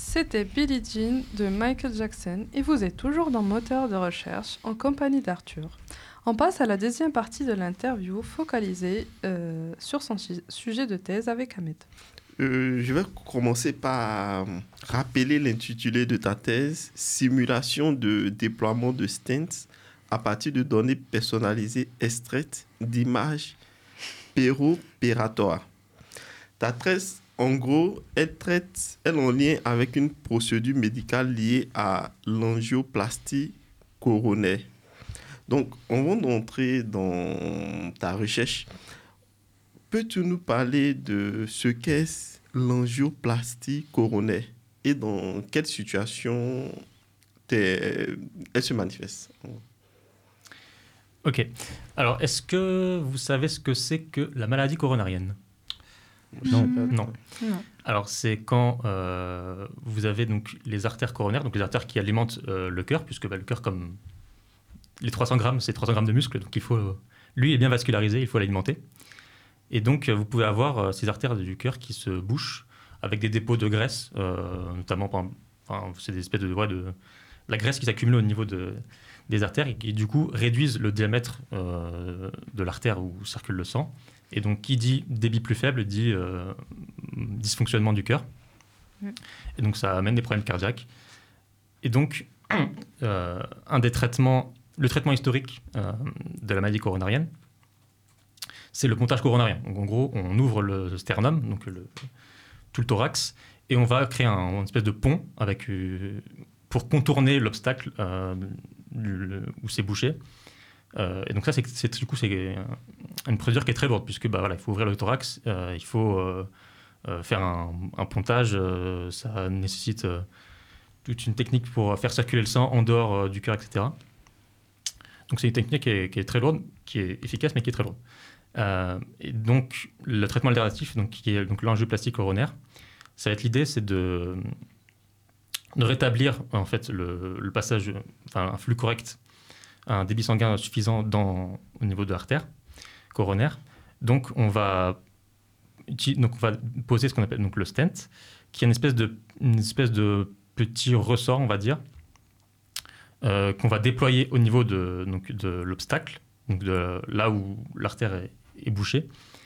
C'était Billie Jean de Michael Jackson et vous êtes toujours dans Moteur de recherche en compagnie d'Arthur. On passe à la deuxième partie de l'interview focalisée sur son sujet de thèse avec Ahmed. Je vais commencer par rappeler l'intitulé de ta thèse, Simulation de déploiement de stents à partir de données personnalisées extraites d'images péro-opératoires. Ta thèse, en gros, elle en lien avec une procédure médicale liée à l'angioplastie coronaire. Donc, avant d'entrer dans ta recherche, peux-tu nous parler de ce qu'est l'angioplastie coronaire et dans quelle situation elle se manifeste? Ok. Alors, est-ce que vous savez ce que c'est que la maladie coronarienne? Non. Alors, c'est quand vous avez donc les artères coronaires, donc les artères qui alimentent le cœur, puisque le cœur, comme les 300 grammes, c'est 300 grammes de muscle, donc lui est bien vascularisé, il faut l'alimenter. Et donc, vous pouvez avoir ces artères du cœur qui se bouchent avec des dépôts de graisse, notamment, c'est des espèces de la graisse qui s'accumule au niveau des artères et qui, du coup, réduisent le diamètre de l'artère où circule le sang. Et donc, qui dit débit plus faible dit dysfonctionnement du cœur. Et donc, ça amène des problèmes cardiaques. Et donc, le traitement historique de la maladie coronarienne, c'est le pontage coronarien. Donc, en gros, on ouvre le sternum, donc tout le thorax, et on va créer une espèce de pont pour contourner l'obstacle où c'est bouché. Et donc ça, c'est une procédure qui est très lourde, puisque il faut ouvrir le thorax, il faut faire un pontage, ça nécessite toute une technique pour faire circuler le sang en dehors du cœur, etc. Donc c'est une technique qui est très lourde, qui est efficace, mais qui est très lourde. Et donc le traitement alternatif, qui est donc l'angioplastie coronaire, ça va être l'idée, c'est de rétablir en fait le passage, un flux correct, un débit sanguin suffisant au niveau de l'artère coronaire. Donc on va poser ce qu'on appelle donc le stent, qui est une espèce de petit ressort, on va dire, qu'on va déployer au niveau de l'obstacle, donc de là où l'artère est bouchée,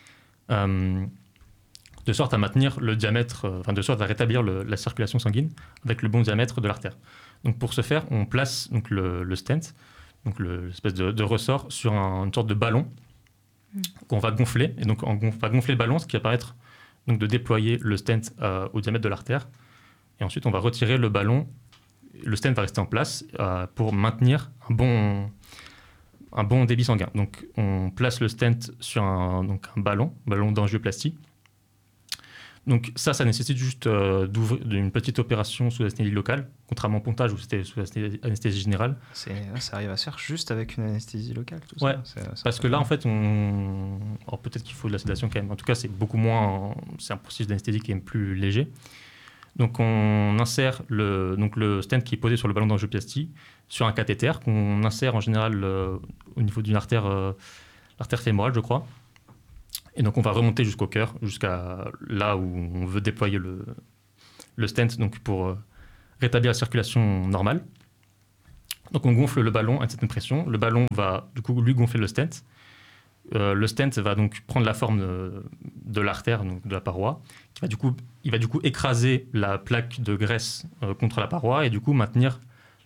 de sorte à maintenir le diamètre, de sorte à rétablir la circulation sanguine avec le bon diamètre de l'artère. Donc pour ce faire, on place donc le stent, donc l'espèce de ressort, sur une sorte de ballon qu'on va gonfler. Et donc on va gonfler le ballon, ce qui va permettre donc, de déployer le stent au diamètre de l'artère. Et ensuite, on va retirer le ballon. Le stent va rester en place pour maintenir un bon débit sanguin. Donc on place le stent sur un ballon d'angioplastie. Donc ça nécessite juste d'une petite opération sous anesthésie locale, contrairement au pontage où c'était sous anesthésie générale. Ça arrive à se faire juste avec une anesthésie locale, tout ça. Ouais, parce que là, en fait, alors peut-être qu'il faut de la sédation quand même. En tout cas, c'est beaucoup moins... C'est un processus d'anesthésie qui est plus léger. Donc on insère le stent qui est posé sur le ballon d'angioplastie sur un cathéter qu'on insère en général au niveau d'une artère, l'artère fémorale, je crois. Et donc, on va remonter jusqu'au cœur, jusqu'à là où on veut déployer le stent, donc pour rétablir la circulation normale. Donc, on gonfle le ballon à une certaine pression. Le ballon va, du coup, lui gonfler le stent. Le stent va donc prendre la forme de l'artère, donc de la paroi, il va du coup écraser la plaque de graisse contre la paroi et du coup maintenir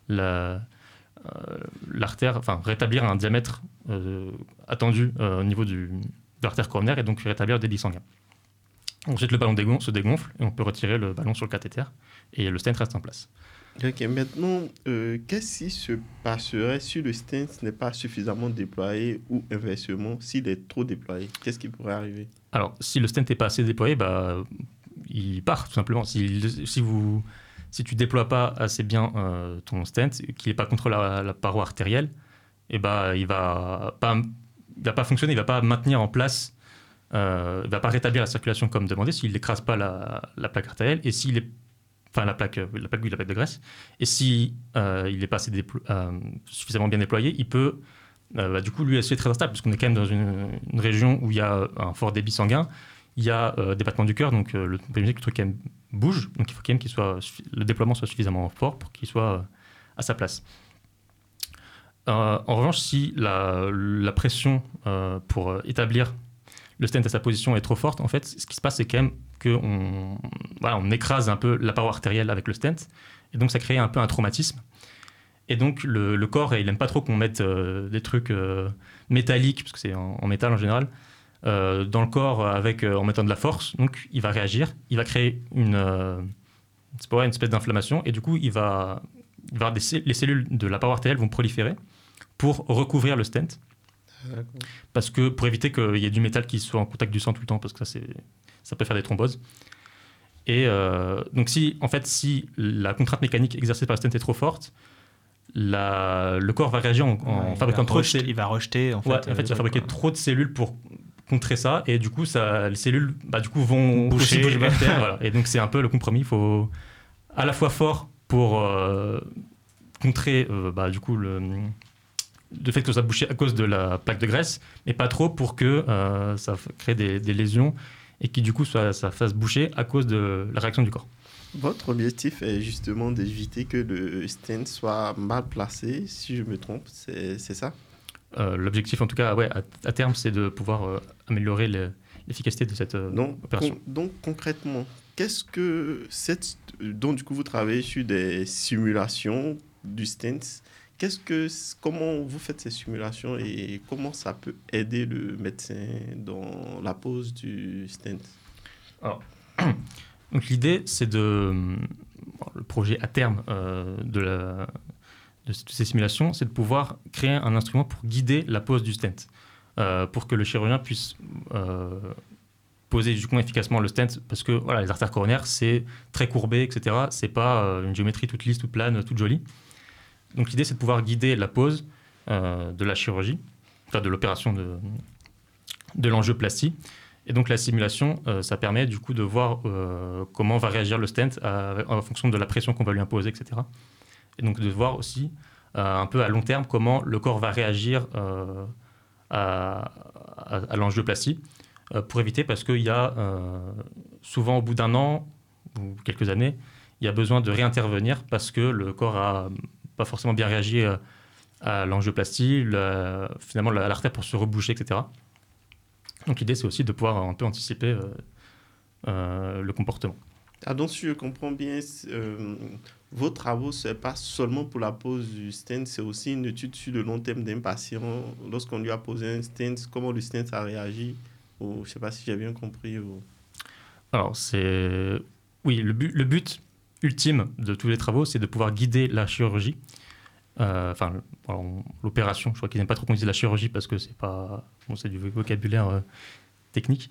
l'artère, rétablir un diamètre attendu au niveau de l'artère coronaire et donc rétablir le débit sanguin. Ensuite, le ballon se dégonfle et on peut retirer le ballon sur le cathéter et le stent reste en place. Ok, maintenant, qu'est-ce qui se passerait si le stent n'est pas suffisamment déployé ou inversement, s'il est trop déployé? Qu'est-ce qui pourrait arriver? Alors, si le stent n'est pas assez déployé, il part tout simplement. Si tu ne déploies pas assez bien ton stent, qu'il n'est pas contre la paroi artérielle, il ne va pas fonctionner, il ne va pas maintenir en place, il ne va pas rétablir la circulation comme demandé s'il n'écrase pas la plaque artérielle et s'il est la plaque de graisse. Et si il n'est pas assez suffisamment bien déployé, il peut du coup lui être très instable, puisqu'on est quand même dans une région où il y a un fort débit sanguin, il y a des battements du cœur, donc on peut imaginer que le truc est quand même bouge, donc il faut quand même le déploiement soit suffisamment fort pour qu'il soit à sa place. En revanche, si la pression pour établir le stent à sa position est trop forte, en fait, ce qui se passe, c'est quand même on écrase un peu la paroi artérielle avec le stent, et donc ça crée un peu un traumatisme. Et donc le corps, il n'aime pas trop qu'on mette des trucs métalliques, parce que c'est en métal en général, dans le corps en mettant de la force. Donc il va réagir, il va créer une espèce d'inflammation, et du coup il va avoir les cellules de la paroi artérielle vont proliférer pour recouvrir le stent. Parce que pour éviter qu'il y ait du métal qui soit en contact du sang tout le temps, parce que ça peut faire des thromboses. Et donc si la contrainte mécanique exercée par le stent est trop forte, le corps va réagir en fabriquant trop de cellules. Il va rejeter il va fabriquer trop de cellules pour contrer ça, et du coup les cellules vont boucher. Voilà. Et donc c'est un peu le compromis. Il faut à la fois fort pour contrer du coup le fait que ça bouche à cause de la plaque de graisse, mais pas trop pour que ça crée des lésions et qui du coup ça fasse boucher à cause de la réaction du corps. Votre objectif est justement d'éviter que le stent soit mal placé, si je me trompe, c'est ça? L'objectif en tout cas, à terme, c'est de pouvoir améliorer l'efficacité de cette opération. Donc concrètement, donc du coup vous travaillez sur des simulations du stent. Comment vous faites ces simulations et comment ça peut aider le médecin dans la pose du stent? Alors, donc l'idée, c'est le projet à terme de ces simulations, c'est de pouvoir créer un instrument pour guider la pose du stent, pour que le chirurgien puisse poser du coup efficacement le stent, parce que les artères coronaires, c'est très courbé, etc. C'est pas une géométrie toute lisse, toute plane, toute jolie. Donc l'idée, c'est de pouvoir guider la pose de la chirurgie, de l'opération de l'angioplastie. Et donc la simulation, ça permet du coup de voir comment va réagir le stent en fonction de la pression qu'on va lui imposer, etc. Et donc de voir aussi un peu à long terme comment le corps va réagir à l'angioplastie pour éviter, parce qu'il y a souvent au bout d'un an ou quelques années, il y a besoin de réintervenir parce que le corps a pas forcément bien réagi à l'angioplastie, finalement à l'artère pour se reboucher, etc. Donc l'idée, c'est aussi de pouvoir un peu anticiper le comportement. Ah, donc si je comprends bien, vos travaux, ce n'est pas seulement pour la pose du stent, c'est aussi une étude sur le long terme d'un patient. Lorsqu'on lui a posé un stent, comment le stent a réagi, ou je ne sais pas si j'ai bien compris. Alors, oui, le but ultime de tous les travaux, c'est de pouvoir guider la chirurgie. L'opération, je crois qu'ils n'aiment pas trop qu'on dise la chirurgie parce que c'est du vocabulaire technique.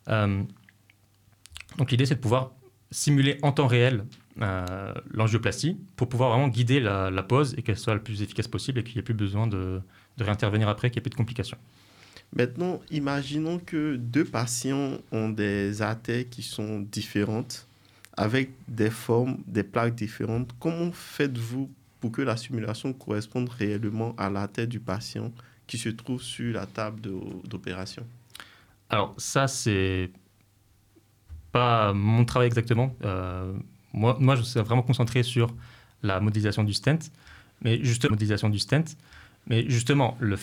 Donc l'idée, c'est de pouvoir simuler en temps réel l'angioplastie pour pouvoir vraiment guider la pose et qu'elle soit le plus efficace possible et qu'il n'y ait plus besoin de réintervenir après, qu'il n'y ait plus de complications. Maintenant, imaginons que deux patients ont des artères qui sont différentes, avec des formes, des plaques différentes. Comment faites-vous pour que la simulation corresponde réellement à l'artère du patient qui se trouve sur la table d'opération? Alors ça, c'est pas mon travail exactement. Moi, je suis vraiment concentré sur la modélisation du stent. Mais justement, le